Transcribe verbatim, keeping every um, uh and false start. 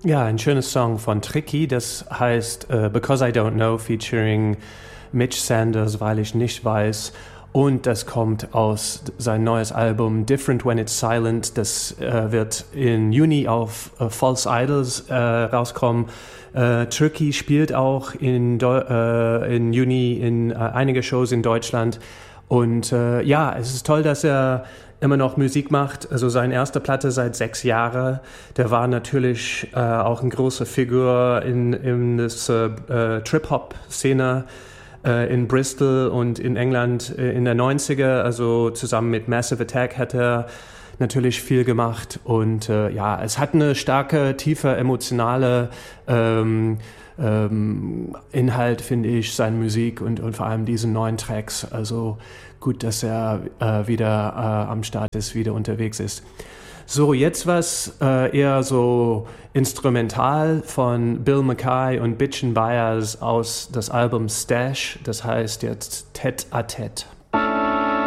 Ja, ein schönes Song von Tricky, das heißt uh, Because I Don't Know, featuring Mitch Sanders, weil ich nicht weiß. Und das kommt aus sein neues Album Different When It's Silent. Das äh, wird im Juni auf äh, False Idols äh, rauskommen. Äh, Tricky spielt auch in, Deu- äh, in Juni in äh, einige Shows in Deutschland. Und äh, ja, es ist toll, dass er immer noch Musik macht. Also seine erste Platte seit sechs Jahren. Der war natürlich äh, auch eine große Figur in, in der äh, Trip-Hop-Szene in Bristol und in England in der neunziger, also zusammen mit Massive Attack hat er natürlich viel gemacht und äh, ja, es hat eine starke, tiefe, emotionale ähm, ähm, Inhalt, finde ich, seine Musik und, und vor allem diese neuen Tracks, also gut, dass er äh, wieder äh, am Start ist, wieder unterwegs ist. So, jetzt was äh, eher so instrumental von Bill Mackay und Bitchin' Byers aus das Album Stash, das heißt jetzt Tête à Tête.